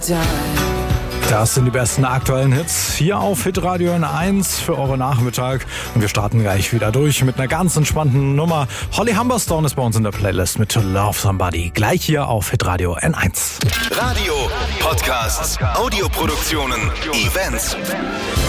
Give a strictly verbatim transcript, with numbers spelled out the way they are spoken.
Das sind die besten aktuellen Hits hier auf Hitradio N eins für euren Nachmittag. Und wir starten gleich wieder durch mit einer ganz entspannten Nummer. Holly Humberstone ist bei uns in der Playlist mit To Love Somebody. Gleich hier auf Hitradio N eins. Radio, Podcasts, Audioproduktionen, Events.